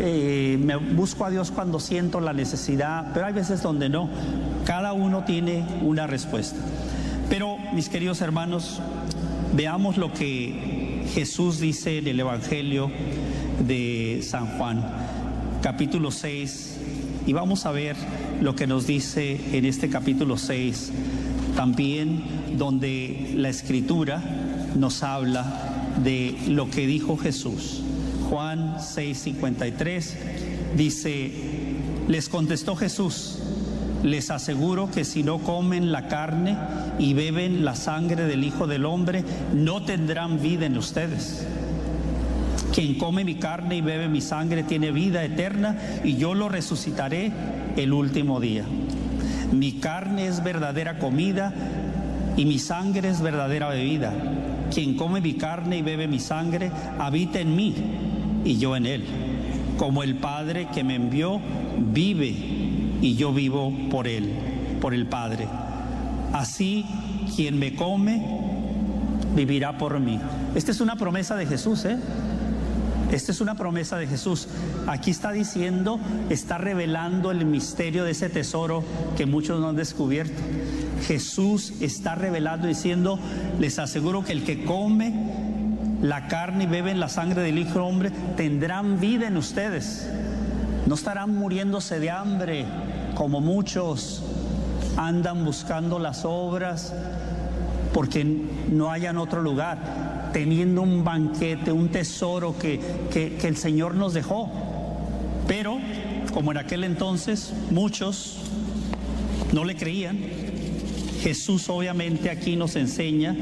me busco a Dios cuando siento la necesidad, pero hay veces donde no. Cada uno tiene una respuesta. Pero, mis queridos hermanos, veamos lo que Jesús dice en el Evangelio de San Juan, capítulo 6, y vamos a ver lo que nos dice en este capítulo 6, también donde la Escritura nos habla de lo que dijo Jesús. Juan 6:53 dice: les contestó Jesús, les aseguro que si no comen la carne y beben la sangre del Hijo del Hombre, no tendrán vida en ustedes. Quien come mi carne y bebe mi sangre tiene vida eterna, y yo lo resucitaré el último día. Mi carne es verdadera comida y mi sangre es verdadera bebida. Quien come mi carne y bebe mi sangre habita en mí y yo en él. Como el Padre que me envió vive y yo vivo por él, por el Padre. Así quien me come vivirá por mí. Esta es una promesa de Jesús, Esta es una promesa de Jesús. Aquí está diciendo, está revelando el misterio de ese tesoro que muchos no han descubierto. Jesús está revelando diciendo: les aseguro que el que come la carne y bebe la sangre del Hijo del Hombre tendrán vida en ustedes. No estarán muriéndose de hambre como muchos andan buscando las obras porque no hayan otro lugar, teniendo un banquete, un tesoro que el Señor nos dejó. Pero como en aquel entonces muchos no le creían, Jesús obviamente aquí nos enseña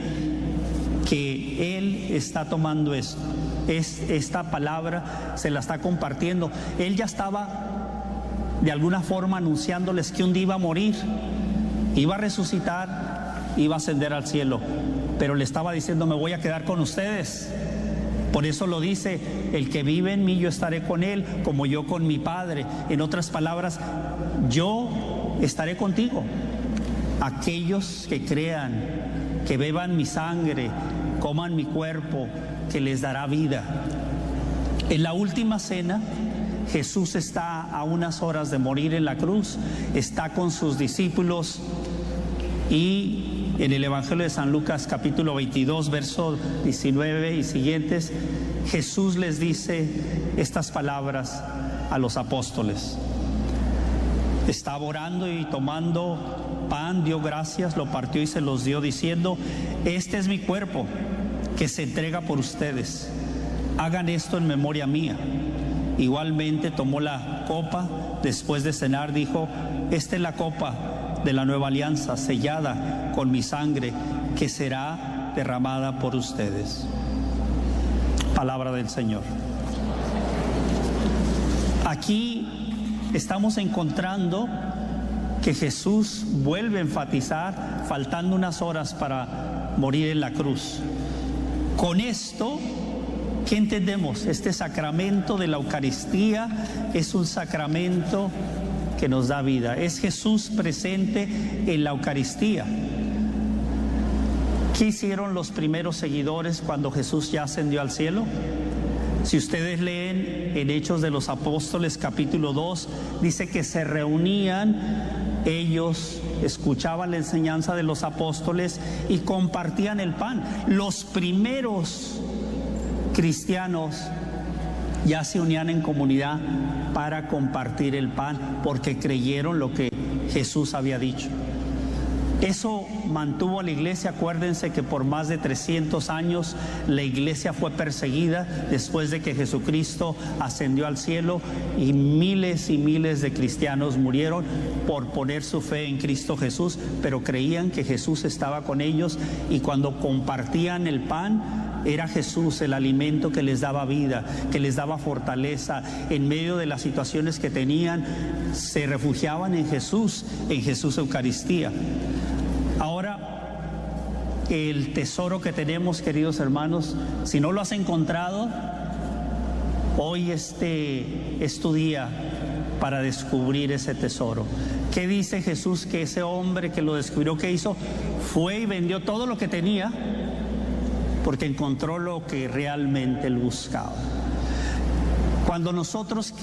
que Él está tomando esto. Esta palabra se la está compartiendo. Él ya estaba de alguna forma anunciándoles que un día iba a morir, iba a resucitar, iba a ascender al cielo, pero le estaba diciendo: me voy a quedar con ustedes. Por eso lo dice: el que vive en mí, yo estaré con él, como yo con mi Padre. En otras palabras, yo estaré contigo. Aquellos que crean, que beban mi sangre, coman mi cuerpo, que les dará vida. En la última cena, Jesús está a unas horas de morir en la cruz, está con sus discípulos, y en el Evangelio de San Lucas capítulo 22, verso 19 y siguientes, Jesús les dice estas palabras a los apóstoles. Estaba orando y tomando pan, dio gracias, lo partió y se los dio, diciendo: este es mi cuerpo que se entrega por ustedes. Hagan esto en memoria mía. Igualmente tomó la copa después de cenar, dijo: esta es la copa de la nueva alianza, sellada con mi sangre, que será derramada por ustedes. Palabra del Señor. Aquí estamos encontrando que Jesús vuelve a enfatizar, faltando unas horas para morir en la cruz. Con esto, ¿qué entendemos? Este sacramento de la Eucaristía es un sacramento que nos da vida. Es Jesús presente en la Eucaristía. ¿Qué hicieron los primeros seguidores cuando Jesús ya ascendió al cielo? Si ustedes leen en Hechos de los Apóstoles capítulo 2, dice que se reunían, ellos escuchaban la enseñanza de los apóstoles y compartían el pan. Los primeros cristianos ya se unían en comunidad para compartir el pan, porque creyeron lo que Jesús había dicho. Eso mantuvo a la iglesia. Acuérdense que por más de 300 años la iglesia fue perseguida después de que Jesucristo ascendió al cielo, y miles de cristianos murieron por poner su fe en Cristo Jesús, pero creían que Jesús estaba con ellos, y cuando compartían el pan, era Jesús el alimento que les daba vida, que les daba fortaleza. En medio de las situaciones que tenían, se refugiaban en Jesús Eucaristía. Ahora, el tesoro que tenemos, queridos hermanos, si no lo has encontrado, hoy es tu día para descubrir ese tesoro. ¿Qué dice Jesús? Que ese hombre que lo descubrió, ¿qué hizo? Fue y vendió todo lo que tenía, porque encontró lo que realmente él buscaba. Cuando nosotros